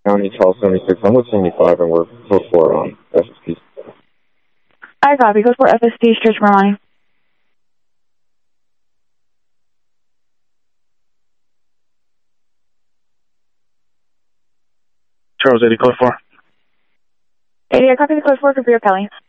County, Charles 76. I'm with 75, and we're code for SSP. I copy. Code for FST, Church Marmani. Charles 80, code 4. 80, I copy the code 4 for Beer Kelly.